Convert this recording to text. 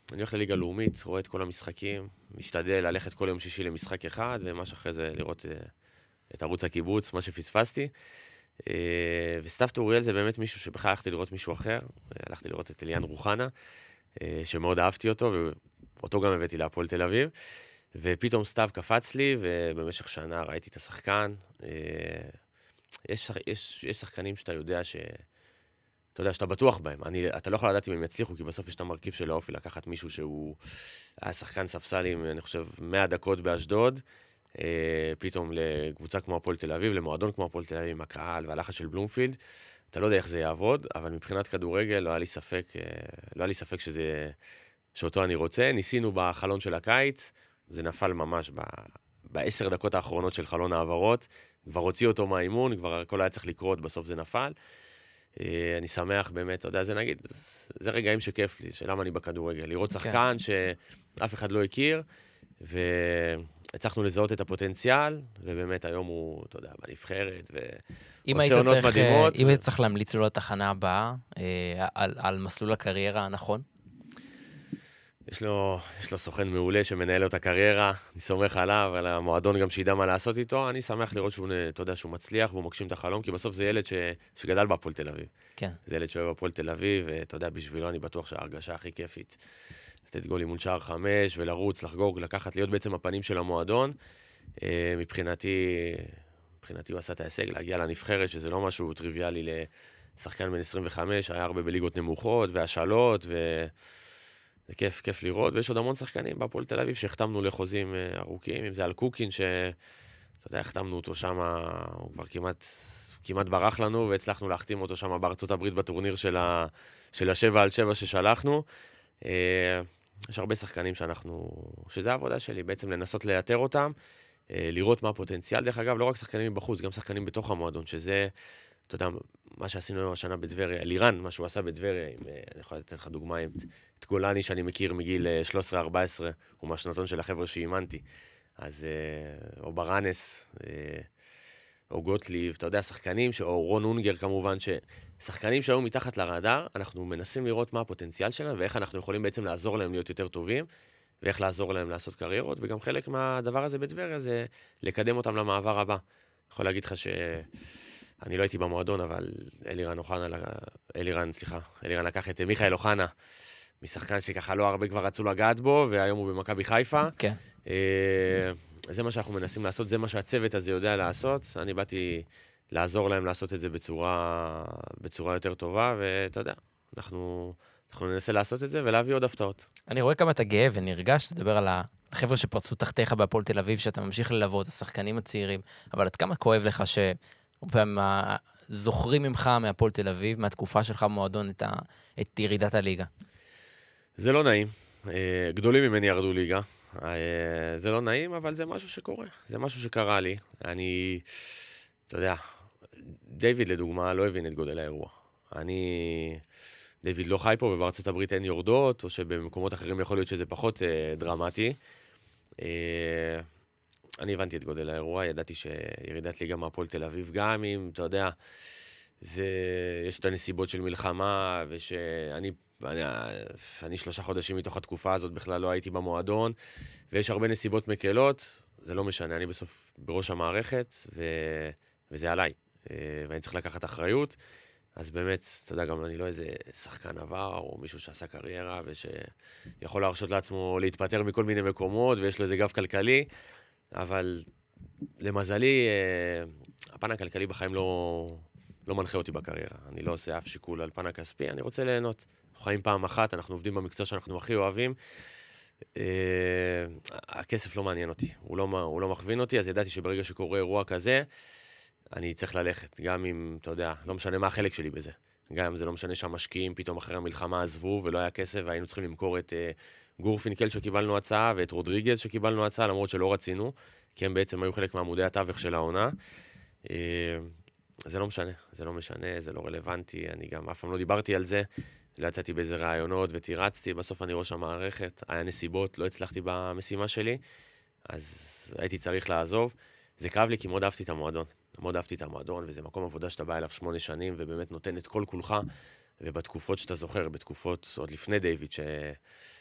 אני הולך לליגה לאומית, רואה את כל המשחקים, משתדל ללכת כל יום שישי למשחק אחד, ומה שאחרי זה לראות את ערוץ הקיבוץ, מה שפספסתי. וסתיו טוריאל זה באמת מישהו שבכלל הלכתי לראות מישהו אחר, הלכתי לראות את אליאן רוחנה, שמאוד אהבתי אותו, ואותו גם הבאתי להפועל תל אביב, ופתאום סתיו קפץ לי, ובמשך שנה ראיתי את השחקן. יש שחקנים שאתה יודע אתה יודע, שאתה בטוח בהם. אתה לא יכול לדעת אם הם יצליחו, כי בסוף יש את המרכיב של האופי, לקחת מישהו שהוא היה שחקן ספסלים, אני חושב, 100 דקות באשדוד, פתאום לקבוצה כמו הפועל תל אביב, למועדון כמו הפועל תל אביב, עם הקהל והלחץ של בלומפילד. אתה לא יודע איך זה יעבוד, אבל מבחינת כדורגל לא היה לי ספק שאותו אני רוצה. ניסינו בחלון של הקיץ, זה נפל ממש ב10 דקות האחרונות של חלון העברות, כבר הוציא אותו מהאימון, כבר הכל היה צריך לקרות, בסוף זה נפל. אני שמח באמת, אתה יודע, זה רגעים שכיף לי, שלמה אני בכדורגל. לראות שחקן שאף אחד לא הכיר, והצלחנו לזהות את הפוטנציאל, ובאמת היום הוא, אתה יודע, בנבחרת, ועושה עונות מדהימות. אם היית צריך להמליץ לו לתחנה הבאה, על מסלול הקריירה הנכון? יש לו סוכן מעולה שמנהל לו את הקריירה, אני סומך עליו, על המועדון גם שידע מה לעשות איתו, אני שמח לראות אתה יודע, שהוא מצליח והוא מגשים את החלום, כי בסוף זה ילד שגדל בהפועל תל אביב. כן. זה ילד שאוהב בהפועל תל אביב, ואתה יודע, בשבילו אני בטוח שההרגשה הכי כיפית, לתת גול אימון שער 5, ולרוץ, לחגוג, להיות בעצם הפנים של המועדון. מבחינתי הוא עשה את ההישג, להגיע לנבחרת, שזה לא משהו טריוויאלי לשחקן בן 25, היה הרבה בליגות נמוכות, והשאלות, זה כיף לראות, ויש עוד המון שחקנים בהפועל תל אביב שהחתמנו לחוזים ארוכים, אם זה על קוקין, שאתה יודע, החתמנו אותו שם, הוא כבר כמעט ברח לנו, והצלחנו להחתים אותו שם בארצות הברית בטורניר של ה7-7 ששלחנו. יש הרבה שחקנים שזה העבודה שלי, בעצם לנסות לאתר אותם, לראות מה הפוטנציאל. דרך אגב, לא רק שחקנים מבחוץ, גם שחקנים בתוך המועדון, שזה, אתה יודע, מה שעשינו השנה בדבריה, לירן, מה שהוא עשה בדבריה, אני יכול לתת לך דוגמה, את גולני שאני מכיר מגיל 13-14, הוא מהשנתון של החבר'ה שאימנתי. אז, או ברנס, או גוטליב, אתה יודע, שחקנים, או רון אונגר כמובן, שחקנים שהיו מתחת לרדאר, אנחנו מנסים לראות מה הפוטנציאל שלהם, ואיך אנחנו יכולים בעצם לעזור להם להיות יותר טובים, ואיך לעזור להם לעשות קריירות, וגם חלק מהדבר הזה בדבריה זה לקדם אותם למעבר הבא. אני יכול להגיד לך אני לא הייתי במועדון, אבל אלירן לקח את מיכאל אוחנה, משחקן שככה לא הרבה כבר רצו לגעת בו, והיום הוא במכבי חיפה. כן. זה מה שאנחנו מנסים לעשות, זה מה שהצוות הזה יודע לעשות. אני באתי לעזור להם לעשות את זה בצורה יותר טובה, ואתה יודע, אנחנו ננסה לעשות את זה ולהביא עוד הפתעות. אני רואה כמה אתה גאה ונרגש, תדבר על החבר'ה שפרצו תחתיך בהפועל תל אביב, שאתה ממשיך ללוות, השחקנים הצעירים, אבל עד כמה כואב לך פעם זוכרים ממך מהפועל תל אביב, מהתקופה שלך במועדון, את ירידת הליגה? זה לא נעים. גדולים ממני ירדו ליגה. זה לא נעים, אבל זה משהו שקורה. זה משהו שקרה לי. אתה יודע, דיוויד לדוגמה לא הבין את גודל האירוע. דיוויד לא חי פה, ובארצות הברית אין יורדות, או שבמקומות אחרים יכול להיות שזה פחות דרמטי. אני הבנתי את גודל האירוע, ידעתי שירידת ליגה מהפועל תל אביב, גם אם, אתה יודע, יש את הנסיבות של מלחמה, אני 3 חודשים מתוך התקופה הזאת בכלל לא הייתי במועדון, ויש הרבה נסיבות מקלות, זה לא משנה, אני בסוף בראש המערכת, וזה עליי, ואני צריך לקחת אחריות, אז באמת, אתה יודע, גם אני לא איזה שחקן עבר, או מישהו שעשה קריירה, ושיכול להרשות לעצמו להתפטר מכל מיני מקומות, ויש לו איזה גב כלכלי, אבל למזלי, הפן הכלכלי בחיים לא מנחה אותי בקריירה. אני לא עושה אף שיקול על פן הכספי, אני רוצה ליהנות. אנחנו חיים פעם אחת, אנחנו עובדים במקצוע שאנחנו הכי אוהבים. הכסף לא מעניין אותי, הוא לא מכווין אותי, אז ידעתי שברגע שקורה אירוע כזה, אני צריך ללכת. גם אם, אתה יודע, לא משנה מה החלק שלי בזה. גם אם זה לא משנה שהמשקיעים פתאום אחרי המלחמה עזבו ולא היה כסף, והיינו צריכים למכור את גורפינקל שקיבלנו הצעה, ואת רודריגז שקיבלנו הצעה, למרות שלא רצינו, כי הם בעצם היו חלק מעמודי התווך של העונה. זה לא משנה, זה לא רלוונטי, אני גם אף פעם לא דיברתי על זה, לא יצאתי באיזה רעיונות ותירצתי, בסוף אני ראש המערכת, היה נסיבות, לא הצלחתי במשימה שלי, אז הייתי צריך לעזוב. זה כאב לי כי מאוד אהבתי את המועדון, וזה מקום עבודה שאתה בא אליו 8 שנים, ובאמת נותן את כל כולך, ובתקופות שאתה זוכר, בתקופות עוד לפני דיוויד,